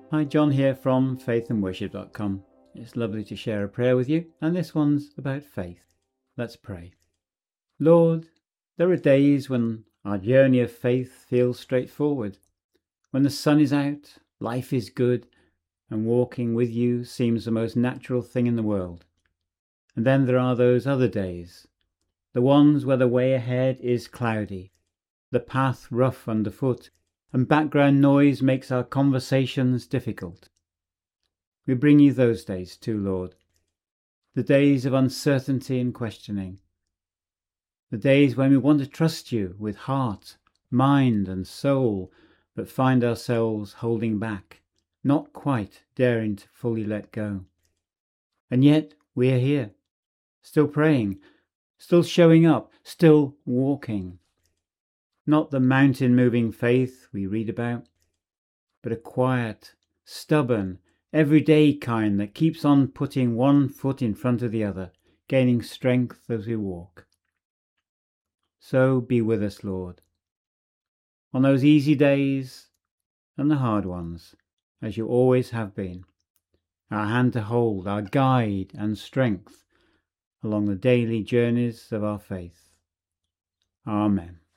Hi, John here from faithandworship.com. It's lovely to share a prayer with you, and this one's about faith. Let's pray. Lord, there are days when our journey of faith feels straightforward. When the sun is out, life is good, and walking with you seems the most natural thing in the world. And then there are those other days, the ones where the way ahead is cloudy, the path rough underfoot, and background noise makes our conversations difficult. We bring you those days too, Lord. The days of uncertainty and questioning. The days when we want to trust you with heart, mind and soul, but find ourselves holding back, not quite daring to fully let go. And yet we are here, still praying, still showing up, still walking. Not the mountain-moving faith we read about, but a quiet, stubborn, everyday kind that keeps on putting one foot in front of the other, gaining strength as we walk. So be with us, Lord, on those easy days and the hard ones, as you always have been, our hand to hold, our guide and strength along the daily journeys of our faith. Amen.